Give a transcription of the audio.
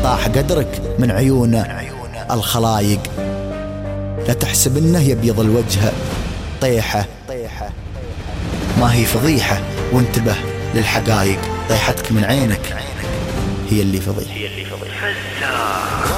طاح قدرك من عيون الخلايق. لا تحسب انه يبيض الوجه طيحة، ما هي فضيحة، وانتبه للحقائق. طيحتك من عينك هي اللي فضيحة.